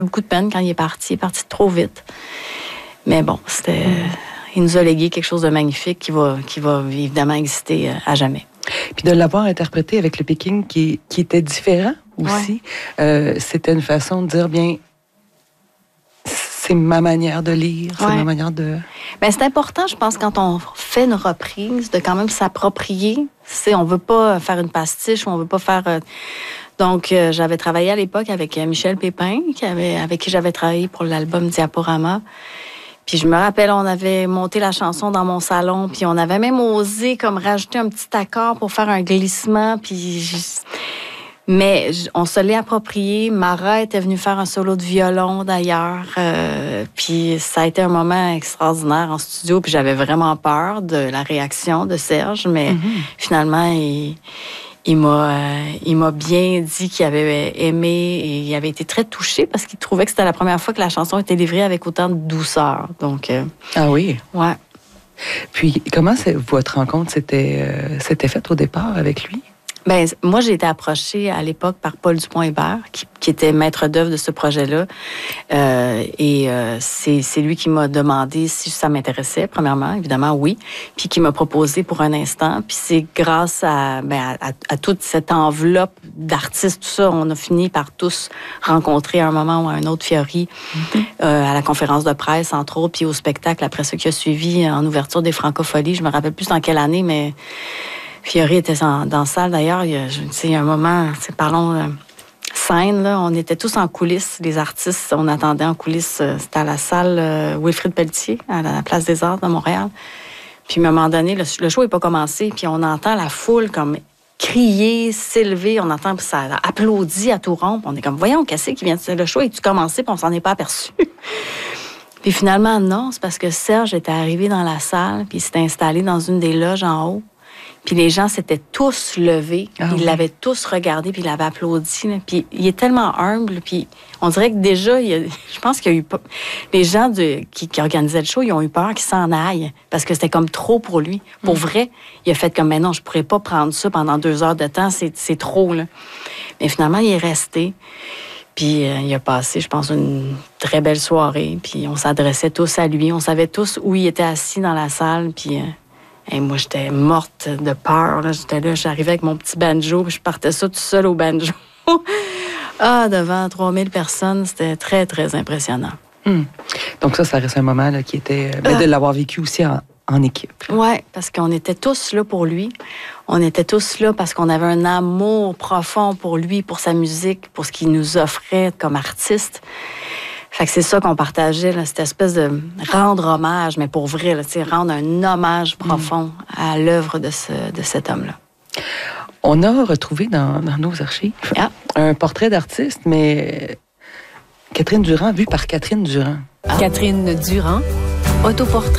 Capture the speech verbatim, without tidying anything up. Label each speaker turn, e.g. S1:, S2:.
S1: beaucoup de peine quand il est parti. Il est parti trop vite. Mais bon, c'était, mm. il nous a légué quelque chose de magnifique qui va, qui va évidemment exister à jamais.
S2: Puis de l'avoir interprété avec le Peking qui, qui était différent aussi, ouais. euh, c'était une façon de dire, bien, c'est ma manière de lire, c'est ouais. ma manière de...
S1: Bien, c'est important, je pense, quand on fait une reprise, de quand même s'approprier. C'est, on ne veut pas faire une pastiche, on ne veut pas faire... Euh... Donc, euh, j'avais travaillé à l'époque avec Michel Pépin, qui avait, avec qui j'avais travaillé pour l'album Diaporama. Puis je me rappelle, on avait monté la chanson dans mon salon, puis on avait même osé comme rajouter un petit accord pour faire un glissement, puis... Je... Mais on se l'est approprié. Mara était venue faire un solo de violon, d'ailleurs. Euh, puis ça a été un moment extraordinaire en studio. Puis j'avais vraiment peur de la réaction de Serge. Mais mm-hmm. finalement, il, il, m'a, euh, il m'a bien dit qu'il avait aimé et il avait été très touché parce qu'il trouvait que c'était la première fois que la chanson était livrée avec autant de douceur. Donc, euh,
S2: ah oui?
S1: Ouais.
S2: Puis comment c'est, votre rencontre s'était, euh, s'était faite au départ avec lui?
S1: Ben moi, j'ai été approchée à l'époque par Paul Dupont-Hébert, qui, qui était maître d'œuvre de ce projet-là. Euh, et euh, c'est, c'est lui qui m'a demandé si ça m'intéressait, premièrement, évidemment, oui. Puis qui m'a proposé pour un instant. Puis c'est grâce à, ben, à, à toute cette enveloppe d'artistes, tout ça, on a fini par tous rencontrer à un moment ou à un autre Fiori, mm-hmm. euh, à la conférence de presse, entre autres, puis au spectacle, après ce qui a suivi en ouverture des Francopholies. Je me rappelle plus dans quelle année, mais... Fiori était dans, dans la salle, d'ailleurs, il y a, je, il y a un moment, parlons euh, scène, là, on était tous en coulisses, les artistes, on attendait en coulisses, euh, c'était à la salle euh, Wilfrid Pelletier, à la Place des Arts de Montréal. Puis à un moment donné, le, le show n'est pas commencé, puis on entend la foule comme crier, s'élever, on entend, puis ça applaudit à tout rompre, on est comme, voyons, qu'est-ce qui vient de le show, est-tu commencé, puis on s'en est pas aperçu. Puis finalement, non, c'est parce que Serge était arrivé dans la salle, puis il s'était installé dans une des loges en haut. Puis les gens s'étaient tous levés, ah, ils oui. l'avaient tous regardé, puis ils l'avaient applaudi. Là. Puis il est tellement humble, puis on dirait que déjà, il y a, je pense qu'il y a eu... Les gens de, qui, qui organisaient le show, ils ont eu peur qu'il s'en aille, parce que c'était comme trop pour lui. Pour mm. vrai, il a fait comme, mais non, je pourrais pas prendre ça pendant deux heures de temps, c'est, c'est trop. Là. Mais finalement, il est resté. Puis euh, il a passé, je pense, une très belle soirée. Puis on s'adressait tous à lui, on savait tous où il était assis dans la salle, puis... Euh, Et moi, j'étais morte de peur. Là. J'étais là, j'arrivais avec mon petit banjo, puis je partais ça tout seul au banjo. Ah, devant trois mille personnes, c'était très, très impressionnant.
S2: Hum. Donc ça, ça reste un moment là, qui était... Euh, ah. de l'avoir vécu aussi en, en équipe.
S1: Oui, parce qu'on était tous là pour lui. On était tous là parce qu'on avait un amour profond pour lui, pour sa musique, pour ce qu'il nous offrait comme artiste. Fait que c'est ça qu'on partageait, là, cette espèce de rendre hommage, mais pour vrai, là, rendre un hommage profond mmh. à l'œuvre de, ce, de cet homme-là.
S2: On a retrouvé dans, dans nos archives ah. un portrait d'artiste, mais Catherine Durand, vu par Catherine Durand.
S3: Ah. Catherine Durand, autoportrait.